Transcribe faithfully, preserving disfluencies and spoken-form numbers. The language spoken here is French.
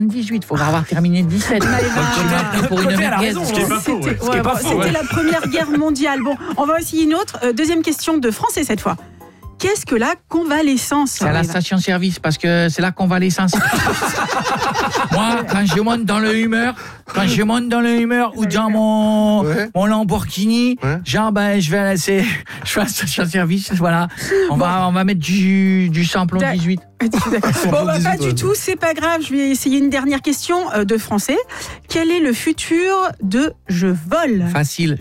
dix-huit, il faudra avoir terminé dix-sept. Maëva, pour une Côté, elle a merguez. raison, ce qui est pas faux, ouais. C'était, Ce qui est ouais, pas bon, faux, c'était ouais. la Première Guerre mondiale. Bon, on va essayer une autre. Euh, deuxième question de français cette fois. Qu'est-ce que la convalescence? C'est à la station-service parce que c'est la convalescence. Moi, quand je monte dans le humeur, quand je monte dans le humeur ou dans mon, Ouais. mon Lamborghini, Ouais. genre, ben, je vais à la, c'est- je vais à la station-service, voilà. On, va, on va mettre du, du samplon D'ac- dix-huit. Bon, bah, pas dix-huit, du ouais. tout, c'est pas grave. Je vais essayer une dernière question euh, de français. Quel est le futur de je vole? Facile.